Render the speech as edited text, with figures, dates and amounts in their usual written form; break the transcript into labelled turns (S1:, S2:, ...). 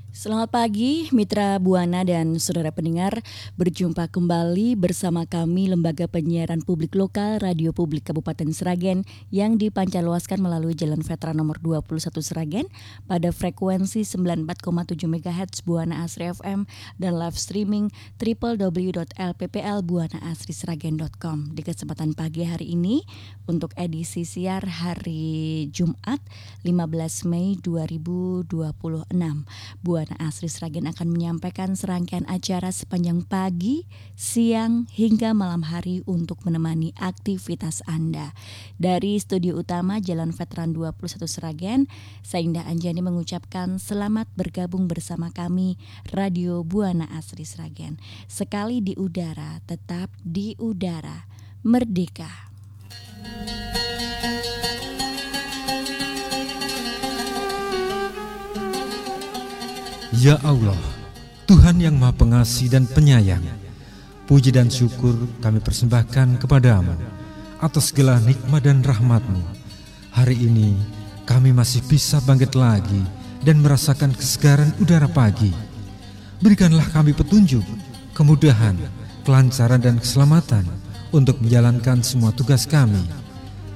S1: Selamat pagi Mitra Buana dan saudara pendengar, berjumpa kembali bersama kami Lembaga Penyiaran Publik Lokal Radio Publik Kabupaten Sragen yang dipancarluaskan melalui Jalan Veteran nomor 21 Sragen pada frekuensi 94,7 MHz Buana Asri FM dan live streaming www.lpplbuanaasrisragen.com. Di kesempatan pagi hari ini untuk edisi siar hari Jumat 15 Mei 2026, Buana Asri Sragen akan menyampaikan serangkaian acara sepanjang pagi, siang, hingga malam hari untuk menemani aktivitas Anda. Dari studio utama Jalan Veteran 21 Sragen, saya Indah Anjani mengucapkan selamat bergabung bersama kami Radio Buana Asri Sragen. Sekali di udara, tetap di udara, merdeka.
S2: Ya Allah, Tuhan yang Maha Pengasih dan Penyayang, puji dan syukur kami persembahkan kepadamu atas segala nikmat dan rahmat-Mu. Hari ini kami masih bisa bangkit lagi dan merasakan kesegaran udara pagi. Berikanlah kami petunjuk, kemudahan, kelancaran dan keselamatan untuk menjalankan semua tugas kami.